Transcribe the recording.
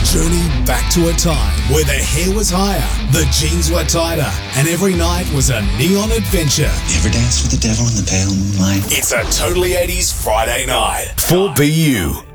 Journey back to a time where the hair was higher, the jeans were tighter, and every night was a neon adventure. You ever dance with the devil in the pale moonlight? It's a Totally 80s Friday night. 4BU.